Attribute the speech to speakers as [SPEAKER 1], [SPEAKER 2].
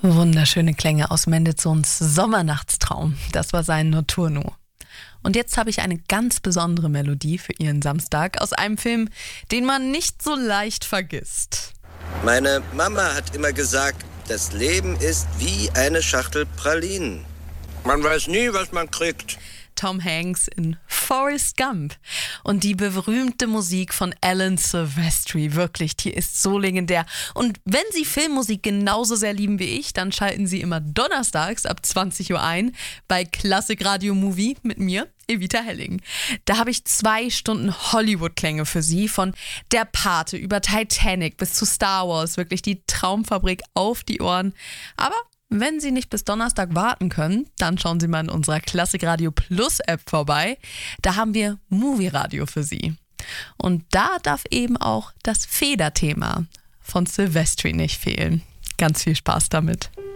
[SPEAKER 1] Wunderschöne Klänge aus Mendelssohns Sommernachtstraum. Das war sein Notturno. Und jetzt habe ich eine ganz besondere Melodie für Ihren Samstag aus einem Film, den man nicht so leicht vergisst.
[SPEAKER 2] Meine Mama hat immer gesagt, das Leben ist wie eine Schachtel Pralinen. Man weiß nie, was man kriegt.
[SPEAKER 1] Tom Hanks in Forrest Gump. Und die berühmte Musik von Alan Silvestri, wirklich, die ist so legendär. Und wenn Sie Filmmusik genauso sehr lieben wie ich, dann schalten Sie immer donnerstags ab 20 Uhr ein bei Klassik Radio Movie mit mir, Evita Helling. Da habe ich 2 Stunden Hollywood-Klänge für Sie, von Der Pate über Titanic bis zu Star Wars, wirklich die Traumfabrik auf die Ohren. Aber wenn Sie nicht bis Donnerstag warten können, dann schauen Sie mal in unserer Klassik Radio Plus App vorbei. Da haben wir Movie Radio für Sie. Und da darf eben auch das Federthema von Silvestri nicht fehlen. Ganz viel Spaß damit.